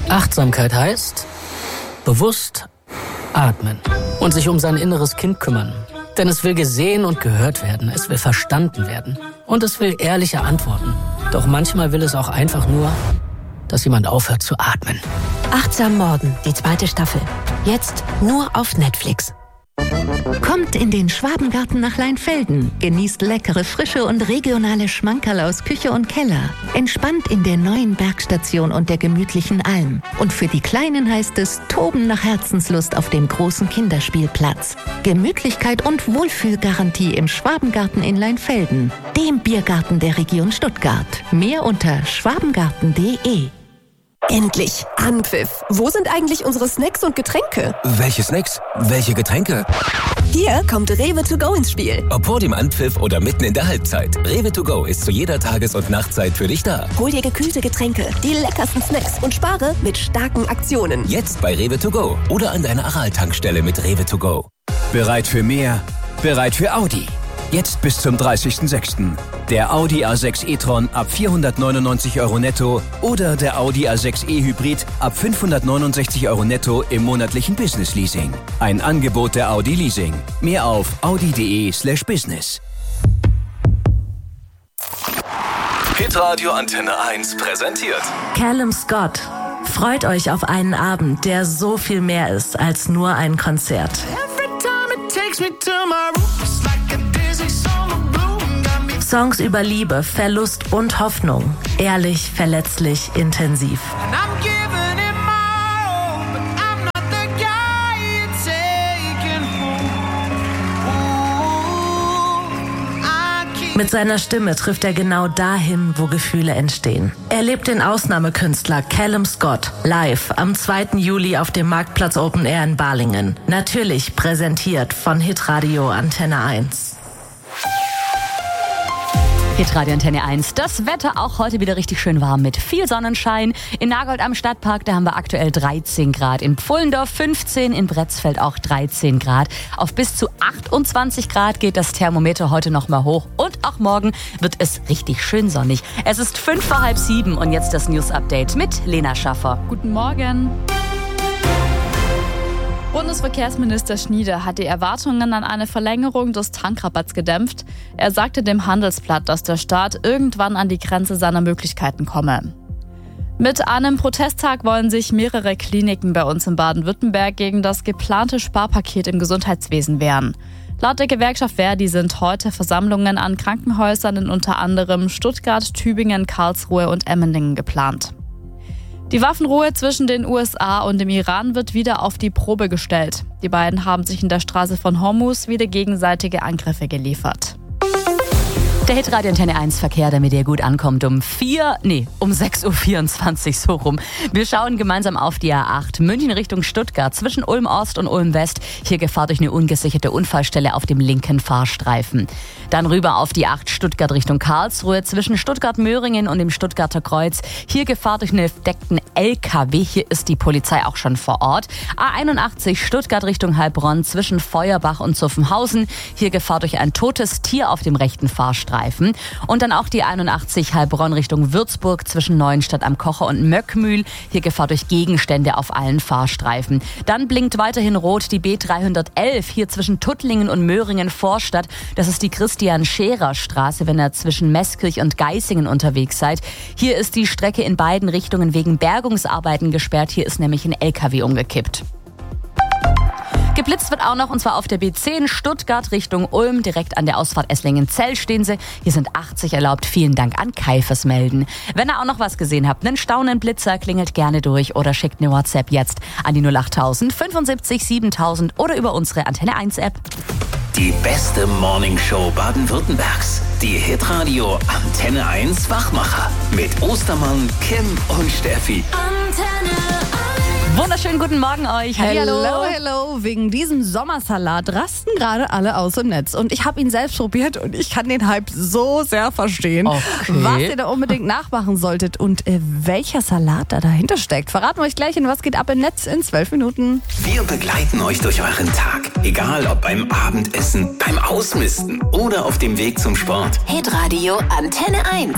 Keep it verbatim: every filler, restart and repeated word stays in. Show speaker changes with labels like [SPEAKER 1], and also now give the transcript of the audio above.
[SPEAKER 1] Achtsamkeit heißt bewusst atmen und sich um sein inneres Kind kümmern. Denn es will gesehen und gehört werden, es will verstanden werden und es will ehrliche Antworten. Doch manchmal will es auch einfach nur, dass jemand aufhört zu atmen.
[SPEAKER 2] Achtsam Morden, die zweite Staffel. Jetzt nur auf Netflix.
[SPEAKER 3] Kommt in den Schwabengarten nach Leinfelden. Genießt leckere, frische und regionale Schmankerl aus Küche und Keller. Entspannt in der neuen Bergstation und der gemütlichen Alm. Und für die Kleinen heißt es Toben nach Herzenslust auf dem großen Kinderspielplatz. Gemütlichkeit und Wohlfühlgarantie im Schwabengarten in Leinfelden. Dem Biergarten der Region Stuttgart. Mehr unter schwabengarten punkt de.
[SPEAKER 2] Endlich! Anpfiff! Wo sind eigentlich unsere Snacks und Getränke?
[SPEAKER 4] Welche Snacks? Welche Getränke?
[SPEAKER 2] Hier kommt Rewe to go ins Spiel.
[SPEAKER 4] Ob vor dem Anpfiff oder mitten in der Halbzeit. Rewe to go ist zu jeder Tages- und Nachtzeit für dich da.
[SPEAKER 2] Hol dir gekühlte Getränke, die leckersten Snacks und spare mit starken Aktionen.
[SPEAKER 4] Jetzt bei Rewe to go oder an deiner Aral-Tankstelle mit Rewe to go. Bereit für mehr? Bereit für Audi? Jetzt bis zum dreißigsten sechsten Der Audi A sechs e-tron ab vierhundertneunundneunzig Euro netto oder der Audi A sechs e-Hybrid ab fünfhundertneunundsechzig Euro netto im monatlichen Business-Leasing. Ein Angebot der Audi Leasing. Mehr auf audi.de slash business.
[SPEAKER 5] Hitradio Antenne eins präsentiert
[SPEAKER 6] Callum Scott. Freut euch auf einen Abend, der so viel mehr ist als nur ein Konzert. Songs über Liebe, Verlust und Hoffnung. Ehrlich, verletzlich, intensiv. Mit seiner Stimme trifft er genau dahin, wo Gefühle entstehen. Erlebt den Ausnahmekünstler Callum Scott live am zweiten Juli auf dem Marktplatz Open Air in Balingen. Natürlich präsentiert von Hitradio Antenne eins.
[SPEAKER 7] Hitradio Antenne eins. Das Wetter auch heute wieder richtig schön warm mit viel Sonnenschein. In Nagold am Stadtpark, da haben wir aktuell dreizehn Grad. In Pfullendorf fünfzehn, in Bretzfeld auch dreizehn Grad. Auf bis zu achtundzwanzig Grad geht das Thermometer heute noch mal hoch. Und auch morgen wird es richtig schön sonnig. Es ist fünf vor halb sieben und jetzt das News-Update mit Lena Schaffer.
[SPEAKER 8] Guten Morgen. Bundesverkehrsminister Schnieder hat die Erwartungen an eine Verlängerung des Tankrabatts gedämpft. Er sagte dem Handelsblatt, dass der Staat irgendwann an die Grenze seiner Möglichkeiten komme. Mit einem Protesttag wollen sich mehrere Kliniken bei uns in Baden-Württemberg gegen das geplante Sparpaket im Gesundheitswesen wehren. Laut der Gewerkschaft Verdi sind heute Versammlungen an Krankenhäusern in unter anderem Stuttgart, Tübingen, Karlsruhe und Emmendingen geplant. Die Waffenruhe zwischen den U S A und dem Iran wird wieder auf die Probe gestellt. Die beiden haben sich in der Straße von Hormuz wieder gegenseitige Angriffe geliefert.
[SPEAKER 7] Der Hitradio Antenne eins Verkehr, damit ihr gut ankommt, um vier, nee, um sechs Uhr vierundzwanzig so rum. Wir schauen gemeinsam auf die A acht, München Richtung Stuttgart, zwischen Ulm Ost und Ulm West. Hier Gefahr durch eine ungesicherte Unfallstelle auf dem linken Fahrstreifen. Dann rüber auf die acht, Stuttgart Richtung Karlsruhe, zwischen Stuttgart-Möhringen und dem Stuttgarter Kreuz. Hier Gefahr durch einen verdeckten L K W. Hier ist die Polizei auch schon vor Ort. A einundachtzig, Stuttgart Richtung Heilbronn, zwischen Feuerbach und Zuffenhausen. Hier Gefahr durch ein totes Tier auf dem rechten Fahrstreifen. Und dann auch die einundachtzig Heilbronn Richtung Würzburg zwischen Neuenstadt am Kocher und Möckmühl. Hier Gefahr durch Gegenstände auf allen Fahrstreifen. Dann blinkt weiterhin rot die B dreihundertelf hier zwischen Tuttlingen und Möhringen Vorstadt. Das ist die Christian-Scherer-Straße, wenn ihr zwischen Meßkirch und Geisingen unterwegs seid. Hier ist die Strecke in beiden Richtungen wegen Bergungsarbeiten gesperrt. Hier ist nämlich ein L K W umgekippt. Geblitzt wird auch noch, und zwar auf der B zehn Stuttgart Richtung Ulm, direkt an der Ausfahrt Esslingen-Zell stehen sie. Hier sind achtzig erlaubt. Vielen Dank an Kai fürs Melden. Wenn ihr auch noch was gesehen habt, einen Staunenblitzer, klingelt gerne durch oder schickt eine WhatsApp jetzt an die null achttausend fünfundsiebzig siebentausend oder über unsere Antenne eins App.
[SPEAKER 5] Die beste Morningshow Baden-Württembergs. Die Hitradio Antenne eins Wachmacher. Mit Ostermann, Kim und Steffi.
[SPEAKER 7] Antenne Wunderschönen guten Morgen euch.
[SPEAKER 9] Hallo, hello, hello. Wegen diesem Sommersalat rasten gerade alle aus dem Netz. Und ich habe ihn selbst probiert und ich kann den Hype so sehr verstehen.
[SPEAKER 7] Okay.
[SPEAKER 9] Was ihr da unbedingt nachmachen solltet und äh, welcher Salat da dahinter steckt, verraten wir euch gleich in Was geht ab im Netz in zwölf Minuten.
[SPEAKER 5] Wir begleiten euch durch euren Tag. Egal ob beim Abendessen, beim Ausmisten oder auf dem Weg zum Sport.
[SPEAKER 2] Hitradio Antenne eins.